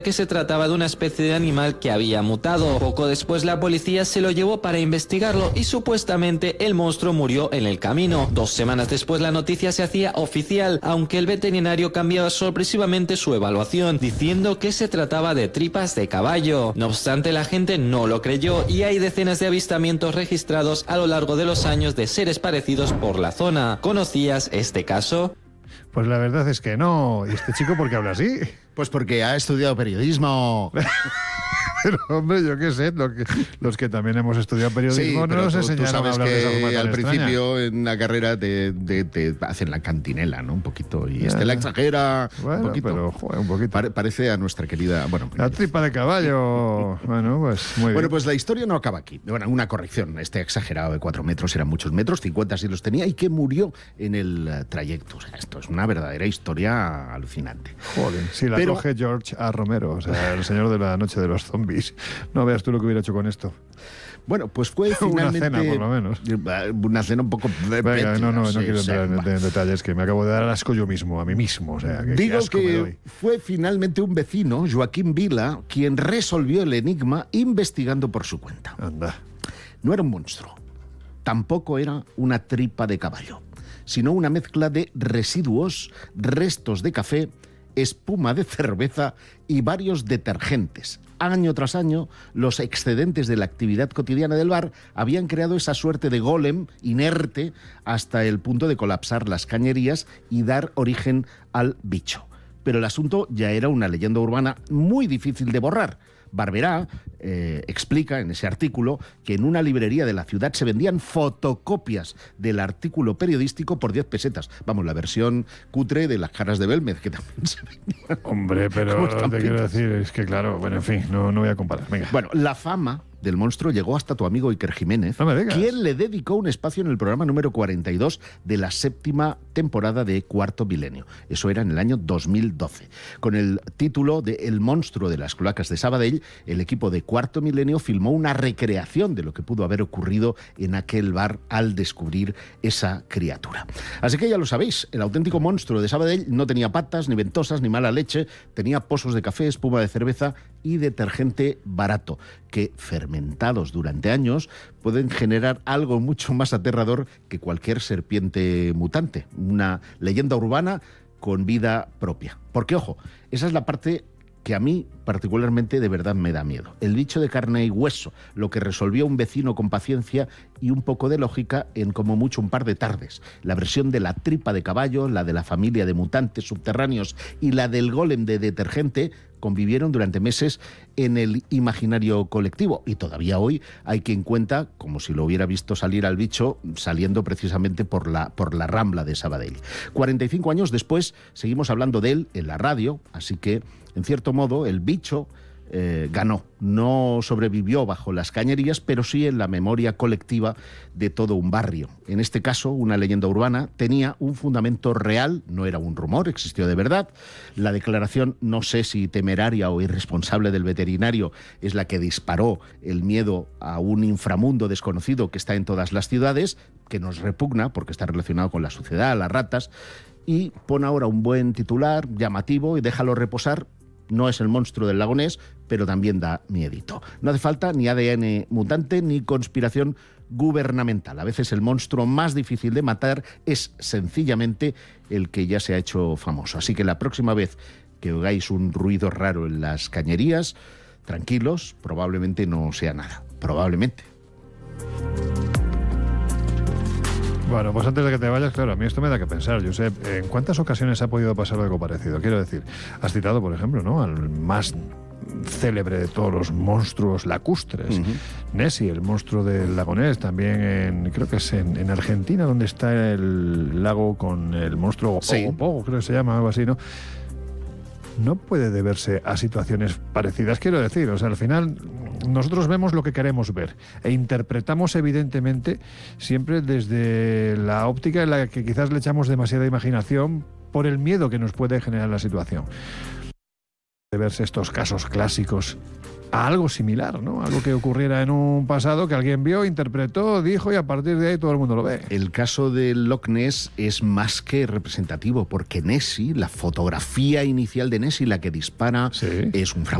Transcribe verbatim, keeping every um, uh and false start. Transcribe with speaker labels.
Speaker 1: que se trataba de una especie de animal que había mutado. Poco después la policía se lo llevó para investigarlo y supuestamente el monstruo murió en el camino. Dos semanas después la noticia se hacía oficial, aunque el veterinario cambiaba sorpresivamente su evaluación, diciendo que se trataba de tripas de caballo. No obstante, la gente no lo creyó y hay decenas de avistamientos registrados a lo largo de los años de seres parecidos por la zona. ¿Conocías este caso?
Speaker 2: Pues la verdad es que no. ¿Y este chico por qué habla así?
Speaker 3: Pues porque ha estudiado periodismo.
Speaker 2: Pero, hombre, yo qué sé, lo que, los que también hemos estudiado periodismo
Speaker 3: sí,
Speaker 2: no nos
Speaker 3: tú,
Speaker 2: enseñaron
Speaker 3: tú sabes
Speaker 2: a hablar
Speaker 3: que
Speaker 2: de esa forma tan
Speaker 3: al
Speaker 2: extraña.
Speaker 3: principio en la carrera te, te, te hacen la cantinela, ¿no? Un poquito. Y este la exagera
Speaker 2: bueno,
Speaker 3: un poquito.
Speaker 2: Pero, joder, un poquito.
Speaker 3: Pare, parece a nuestra querida... Bueno,
Speaker 2: la tripa de caballo. Bueno, pues muy bien.
Speaker 3: Bueno, pues la historia no acaba aquí. Bueno, una corrección. Este exagerado de cuatro metros eran muchos metros, cincuenta sí los tenía, y que murió en el uh, trayecto. O sea, esto es una verdadera historia alucinante.
Speaker 2: Joder, si la
Speaker 3: pero,
Speaker 2: coge George A. Romero, o sea, el señor de la noche de los zombies. No veas tú lo que hubiera hecho con esto.
Speaker 3: Bueno, pues fue finalmente...
Speaker 2: Una cena, por lo menos.
Speaker 3: Una cena un poco...
Speaker 2: Venga, no, no, no
Speaker 3: sí,
Speaker 2: quiero entrar en, en detalles, que me acabo de dar asco yo mismo, a mí mismo. O sea, que,
Speaker 3: Digo
Speaker 2: asco
Speaker 3: que fue finalmente un vecino, Joaquín Vila, quien resolvió el enigma investigando por su cuenta.
Speaker 2: Anda.
Speaker 3: No era un monstruo, tampoco era una tripa de caballo, sino una mezcla de residuos, restos de café, espuma de cerveza y varios detergentes. Año tras año, los excedentes de la actividad cotidiana del bar habían creado esa suerte de golem inerte hasta el punto de colapsar las cañerías y dar origen al bicho. Pero el asunto ya era una leyenda urbana muy difícil de borrar. Barberá eh, explica en ese artículo que en una librería de la ciudad se vendían fotocopias del artículo periodístico por diez pesetas. Vamos, la versión cutre de las caras de Belmez, que también se vendía.
Speaker 2: Hombre, pero te quiero decir, es que claro, bueno, en fin, no, no voy a comparar. Venga.
Speaker 3: Bueno, la fama del monstruo llegó hasta tu amigo Iker Jiménez,
Speaker 2: no me digas.
Speaker 3: Quien le dedicó un espacio en el programa número cuarenta y dos de la séptima temporada de Cuarto Milenio. Eso era en el año dos mil doce. Con el título de El monstruo de las cloacas de Sabadell, el equipo de Cuarto Milenio filmó una recreación de lo que pudo haber ocurrido en aquel bar al descubrir esa criatura. Así que ya lo sabéis, el auténtico monstruo de Sabadell no tenía patas, ni ventosas, ni mala leche, tenía pozos de café, espuma de cerveza y detergente barato, que fermentados durante años pueden generar algo mucho más aterrador que cualquier serpiente mutante, una leyenda urbana con vida propia. Porque, ojo, esa es la parte que a mí particularmente de verdad me da miedo. El bicho de carne y hueso, lo que resolvió un vecino con paciencia y un poco de lógica en como mucho un par de tardes. La versión de la tripa de caballo, la de la familia de mutantes subterráneos y la del golem de detergente convivieron durante meses en el imaginario colectivo, y todavía hoy hay quien cuenta como si lo hubiera visto salir al bicho saliendo precisamente por la, por la Rambla de Sabadell. cuarenta y cinco años después seguimos hablando de él en la radio, así que en cierto modo el bicho Eh, ganó. No sobrevivió bajo las cañerías, pero sí en la memoria colectiva de todo un barrio. En este caso, una leyenda urbana tenía un fundamento real, no era un rumor, existió de verdad. La declaración, no sé si temeraria o irresponsable del veterinario, es la que disparó el miedo a un inframundo desconocido que está en todas las ciudades, que nos repugna porque está relacionado con la suciedad, las ratas, y pon ahora un buen titular llamativo y déjalo reposar. No es el monstruo del lago Ness, pero también da miedito. No hace falta ni A D N mutante ni conspiración gubernamental. A veces el monstruo más difícil de matar es sencillamente el que ya se ha hecho famoso. Así que la próxima vez que oigáis un ruido raro en las cañerías, tranquilos, probablemente no sea nada. Probablemente.
Speaker 2: Bueno, pues antes de que te vayas, claro, a mí esto me da que pensar. Yo sé, ¿en cuántas ocasiones ha podido pasar algo parecido? Quiero decir, has citado, por ejemplo, ¿no?, al más célebre de todos los monstruos lacustres, uh-huh. Nessie, el monstruo del lago Ness, también en, creo que es en, en Argentina, donde está el lago con el monstruo
Speaker 3: sí.
Speaker 2: Pogo, Pogo, creo que se llama, algo así, ¿no? No puede deberse a situaciones parecidas, quiero decir, o sea, al final nosotros vemos lo que queremos ver e interpretamos evidentemente siempre desde la óptica en la que quizás le echamos demasiada imaginación por el miedo que nos puede generar la situación. De verse estos casos clásicos a algo similar, ¿no? Algo que ocurriera en un pasado que alguien vio, interpretó, dijo y a partir de ahí todo el mundo lo ve.
Speaker 3: El caso del Loch Ness es más que representativo porque Nessie, la fotografía inicial de Nessie, la que dispara,
Speaker 2: sí.
Speaker 3: es un fraude.